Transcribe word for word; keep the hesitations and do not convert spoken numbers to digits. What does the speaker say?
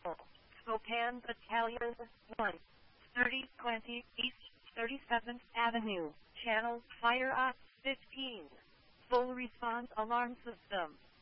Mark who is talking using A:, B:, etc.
A: Spokane Battalion, one thirty twenty East thirty-seventh Avenue, Channel Fire Ops fifteen. Full response alarm system.